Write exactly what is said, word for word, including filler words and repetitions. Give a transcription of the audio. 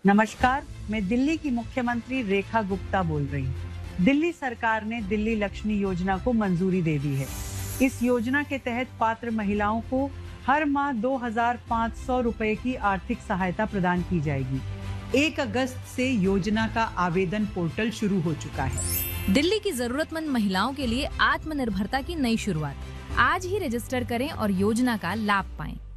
नमस्कार, मैं दिल्ली की मुख्यमंत्री रेखा गुप्ता बोल रही हूँ। दिल्ली सरकार ने दिल्ली लक्ष्मी योजना को मंजूरी दे दी है। इस योजना के तहत पात्र महिलाओं को हर माह दो हजार पाँच सौ रुपए की आर्थिक सहायता प्रदान की जाएगी। एक अगस्त से योजना का आवेदन पोर्टल शुरू हो चुका है। दिल्ली की जरूरतमंद महिलाओं के लिए आत्मनिर्भरता की नई शुरुआत। आज ही रजिस्टर करें और योजना का लाभ पाएं।